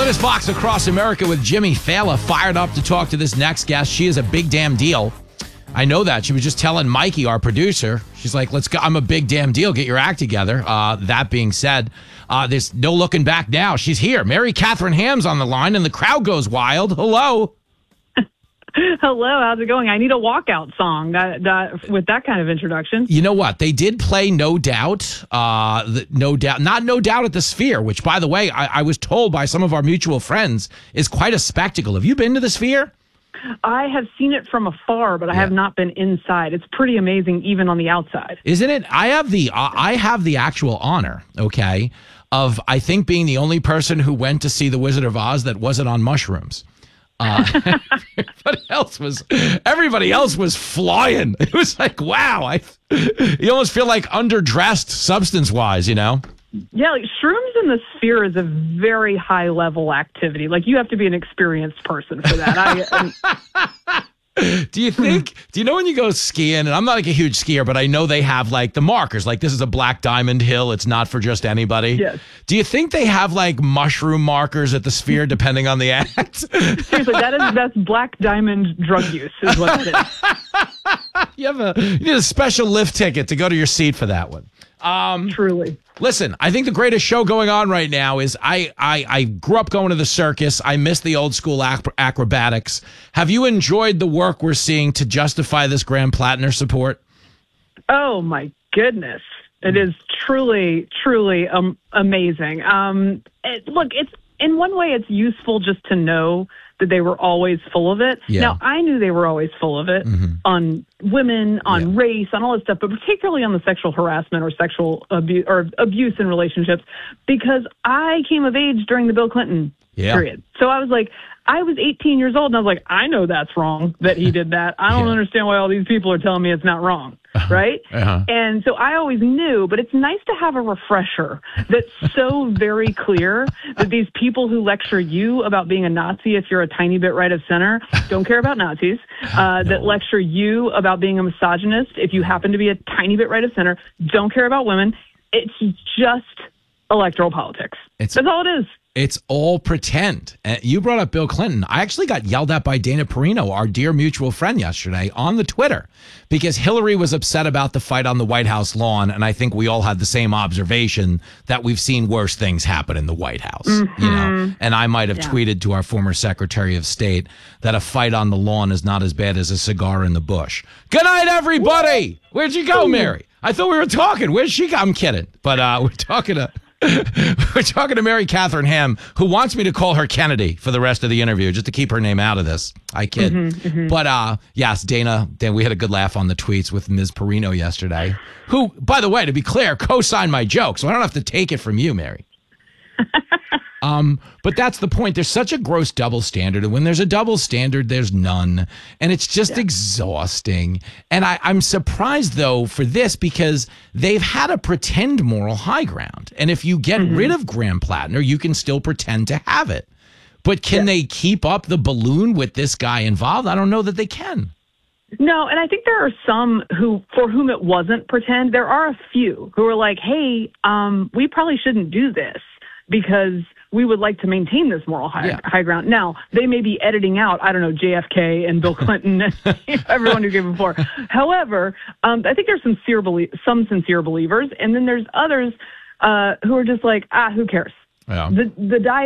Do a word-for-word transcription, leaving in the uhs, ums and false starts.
Latest Fox Across America with Jimmy Fallon fired up to talk to this next guest. She is a big damn deal. I know that. She was just telling Mikey, our producer, she's like, let's go. I'm a big damn deal. Get your act together. Uh, that being said, uh, there's no looking back now. She's here. Mary Catherine Ham's on the line, and the crowd goes wild. Hello. Hello, how's it going? I need a walkout song that, that with that kind of introduction. You know what? They did play No Doubt, uh, the, No Doubt, not No Doubt at the Sphere, which, by the way, I, I was told by some of our mutual friends is quite a spectacle. Have you been to the Sphere? I have seen it from afar, but I yeah. have not been inside. It's pretty amazing, even on the outside. Isn't it? I have the uh, I have the actual honor, okay, of I think being the only person who went to see The Wizard of Oz that wasn't on mushrooms. Uh, everybody else was everybody else was flying. It was like, wow, I you almost feel like underdressed substance wise, you know? Yeah, like shrooms in the Sphere is a very high level activity. Like you have to be an experienced person for that. I, do you think, do you know when you go skiing, and I'm not like a huge skier, but I know they have like the markers, like this is a black diamond hill. It's not for just anybody. Yes. Do you think they have like mushroom markers at the Sphere depending on the act? Seriously, that is, that's black diamond drug use is what it is. You have a, you need a special lift ticket to go to your seat for that one. Um, Truly. Listen, I think the greatest show going on right now is I, I, I grew up going to the circus. I miss the old school ac- acrobatics. Have you enjoyed the work we're seeing to justify this Graham Plattner support? Oh, my goodness. It is truly, truly um, amazing. Um, it, look, it's in one way, it's useful just to know that they were always full of it. Yeah. Now, I knew they were always full of it mm-hmm. on women, on yeah. race, on all this stuff, but particularly on the sexual harassment or sexual abuse or abuse in relationships, because I came of age during the Bill Clinton yeah. period. So I was like, I was eighteen years old, and I was like, I know that's wrong that he did that. I don't yeah. understand why all these people are telling me it's not wrong, uh-huh. right? Uh-huh. And so I always knew, but it's nice to have a refresher that's so very clear that these people who lecture you about being a Nazi if you're a tiny bit right of center don't care about Nazis, uh, no. that lecture you about being a misogynist if you happen to be a tiny bit right of center, don't care about women. It's just electoral politics. It's, that's all it is. It's all pretend. Uh, you brought up Bill Clinton. I actually got yelled at by Dana Perino, our dear mutual friend, yesterday on the Twitter because Hillary was upset about the fight on the White House lawn. And I think we all had the same observation that we've seen worse things happen in the White House. Mm-hmm. You know, and I might have yeah. tweeted to our former Secretary of State that a fight on the lawn is not as bad as a cigar in the bush. Good night, everybody. Where'd you go, Mary? I thought we were talking. Where's she go? I'm kidding. But uh, we're talking to... We're talking to Mary Catherine Ham, who wants me to call her Kennedy for the rest of the interview, just to keep her name out of this. I kid. Mm-hmm, mm-hmm. But uh, yes, Dana, Dan, we had a good laugh on the tweets with Miz Perino yesterday, who, by the way, to be clear, co-signed my joke, so I don't have to take it from you, Mary. Um, but that's the point. There's such a gross double standard. And when there's a double standard, there's none. And it's just yeah. exhausting. And I, I'm surprised, though, for this because they've had a pretend moral high ground. And if you get mm-hmm. rid of Graham Plattner, you can still pretend to have it. But can yeah. they keep up the balloon with this guy involved? I don't know that they can. No, and I think there are some who, for whom it wasn't pretend. There are a few who are like, hey, um, we probably shouldn't do this because we would like to maintain this moral high, yeah. high ground. Now, they may be editing out, I don't know, J F K and Bill Clinton and everyone who gave him before. However, um, I think there's sincere belie- some sincere believers, and then there's others uh, who are just like, ah, who cares? Yeah. The, the